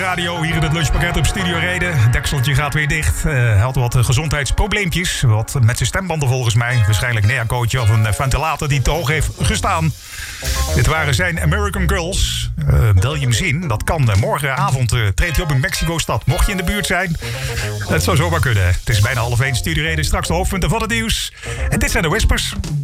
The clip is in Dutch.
Radio hier in het lunchpakket op Studio Reden. Het dekseltje gaat weer dicht. Hij had wat gezondheidsprobleempjes. Wat met zijn stembanden volgens mij. Waarschijnlijk een aircootje of een ventilator die te hoog heeft gestaan. Dit waren zijn American Girls. Bel je hem zien? Dat kan. Morgenavond treedt hij op in Mexico-stad. Mocht je in de buurt zijn, het zou zomaar kunnen. Het is bijna 12:30 Studio Reden. Straks de hoofdpunten van het nieuws. En dit zijn de Whispers.